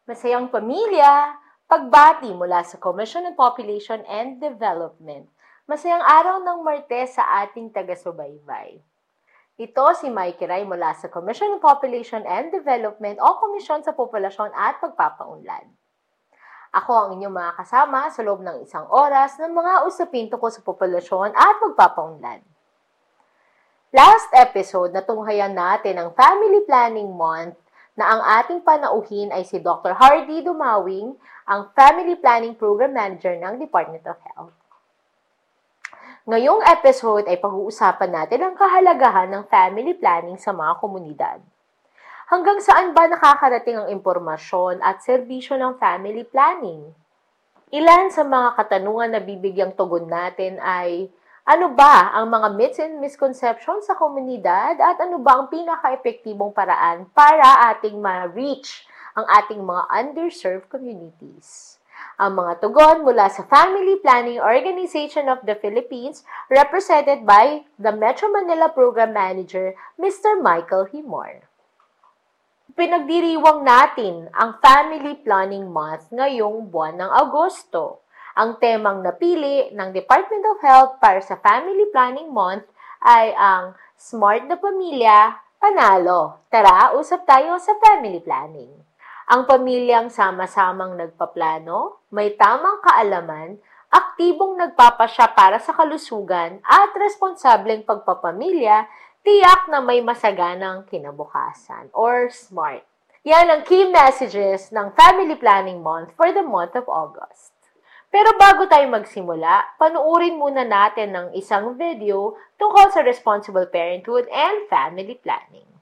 Masayang Pamilya, pagbati mula sa Commission on Population and Development. Masayang araw ng Martes sa ating taga-subaybay. Ito si Mikey Ray mula sa Commission on Population and Development o Komisyon sa Populasyon at Pagpapaunlad. Ako ang inyong mga kasama sa loob ng isang oras ng mga usapin tungkol sa populasyon at pagpapaunlad. Last episode, natunghayan natin ang Family Planning Month na ang ating panauhin ay si Dr. Hardy Dumawing, ang Family Planning Program Manager ng Department of Health. Ngayong episode ay pag-uusapan natin ang kahalagahan ng family planning sa mga komunidad. Hanggang saan ba nakakarating ang impormasyon at serbisyo ng family planning? Ilan sa mga katanungan na bibigyang tugon natin ay, ano ba ang mga myths and misconceptions sa komunidad at ano ba ang pinaka-epektibong paraan para ating ma-reach ang ating mga underserved communities? Ang mga tugon mula sa Family Planning Organization of the Philippines represented by the Metro Manila Program Manager, Mr. Michael Himor. Pinagdiriwang natin ang Family Planning Month ngayong buwan ng Agosto. Ang temang napili ng Department of Health para sa Family Planning Month ay ang Smart na Pamilya, Panalo. Tara, usap tayo sa family planning. Ang pamilyang sama-samang nagpaplano, may tamang kaalaman, aktibong nagpapasya para sa kalusugan at responsableng pagpapamilya, tiyak na may masaganang kinabukasan or SMART. Yan ang key messages ng Family Planning Month for the month of August. Pero bago tayo magsimula, panuorin muna natin ng isang video tungkol sa responsible parenthood and family planning.